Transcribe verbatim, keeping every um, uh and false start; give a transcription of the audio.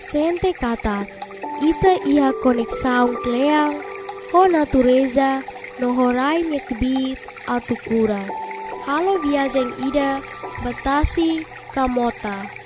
Sente kata, ita iha konek saung kleang, ho natureza, no horai nyekbit atu kura. Halo viajeng ida, batasi kamota.